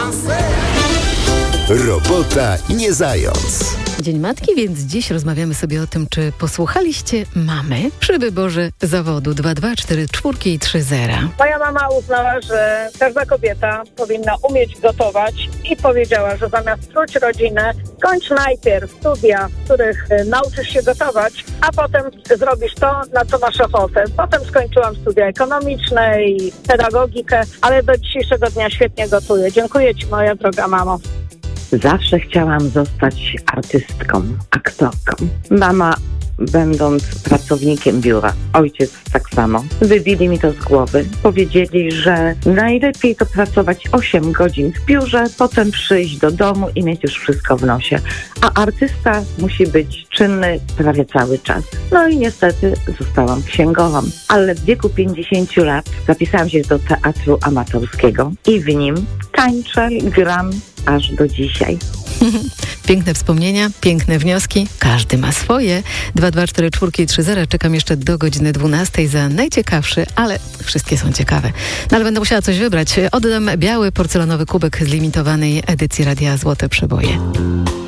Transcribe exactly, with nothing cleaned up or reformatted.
Robota nie zając. Dzień Matki, więc dziś rozmawiamy sobie o tym, czy posłuchaliście mamy przy wyborze zawodu dwa dwa cztery cztery i trzy zera. Moja mama uznała, że każda kobieta powinna umieć gotować i powiedziała, że zamiast truć rodzinę, kończ najpierw studia, w których nauczysz się gotować, a potem zrobisz to, na co masz ochotę. Potem skończyłam studia ekonomiczne i pedagogikę, ale do dzisiejszego dnia świetnie gotuję. Dziękuję Ci, moja droga mamo. Zawsze chciałam zostać artystką, aktorką. Mama, będąc pracownikiem biura, ojciec tak samo, wybili mi to z głowy. Powiedzieli, że najlepiej to pracować osiem godzin w biurze, potem przyjść do domu i mieć już wszystko w nosie. A artysta musi być czynny prawie cały czas. No i niestety zostałam księgową. Ale w wieku pięćdziesięciu lat zapisałam się do teatru amatorskiego i w nim tańczę, gram aż do dzisiaj. Piękne wspomnienia, piękne wnioski. Każdy ma swoje. dwa dwa cztery cztery i trzy zera. Czekam jeszcze do godziny dwunastej za najciekawszy, ale wszystkie są ciekawe. No ale będę musiała coś wybrać. Oddam biały porcelanowy kubek z limitowanej edycji Radia Złote Przeboje.